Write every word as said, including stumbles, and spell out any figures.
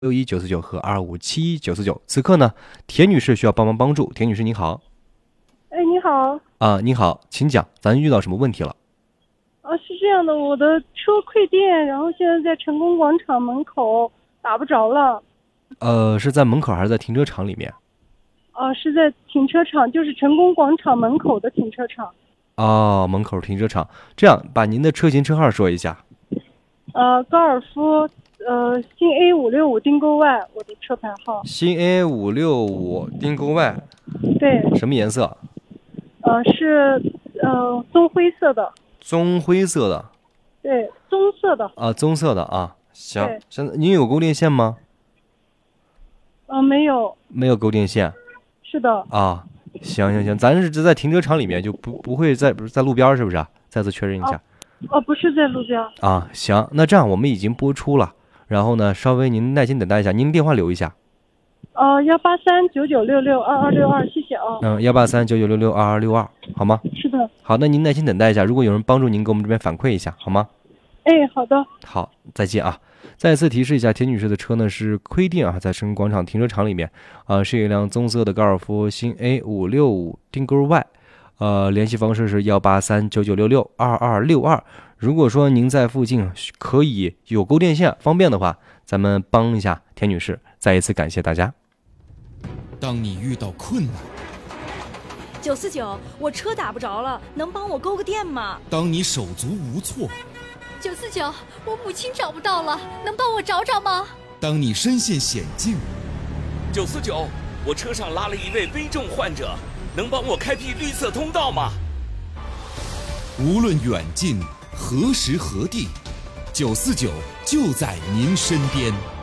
六一九四九和二五七九四九。此刻呢，田女士需要帮忙帮助。田女士您好。 哎，你好。 啊，你好，请讲，咱遇到什么问题了？ 啊，是这样的，我的车馈电，然后现在在成功广场门口打不着了。 呃，是在门口还是在停车场里面？ 啊，是在停车场，就是成功广场门口的停车场。 哦，门口停车场。这样，把您的车型车号说一下。 呃，高尔夫，呃，新 A 五六五丁勾 Y， 我的车牌号。 新 A 五六五丁勾 Y。 对。 什么颜色？ 呃，是呃棕灰色的。 棕灰色的。 对，棕色的。 啊，棕色的啊。行，现在您有购电线吗？ 呃，没有。 没有购电线。 是的。 啊，行行行，咱是在停车场里面，就不不会在在路边，是不是？再次确认一下。 哦，不是在路边。 啊，行，那这样我们已经播出了，然后呢，稍微您耐心等待一下，您电话留一下。 呃，幺八三九九六六二二六二，谢谢啊。 嗯，幺八三九九六六二二六二，好吗？ 是的。 好，那您耐心等待一下，如果有人帮助您，给我们这边反馈一下，好吗？ 哎，好的。 好，再见啊！再次提示一下，田女士的车呢是亏电啊，在成功广场停车场里面，啊，是一辆棕色的高尔夫新 A 五六五丁勾 Y， 呃，联系方式是幺八三九九六六二二六二。如果说您在附近可以有购电线方便的话，咱们帮一下田女士。再一次感谢大家。 当你遇到困难， 九四九，我车打不着了，能帮我勾个电吗？ 当你手足无措， 九四九，我母亲找不到了，能帮我找找吗？ 当你身陷险境， 九四九，我车上拉了一位危重患者，能帮我开辟绿色通道吗？ 无论远近，何时何地，九四九就在您身边。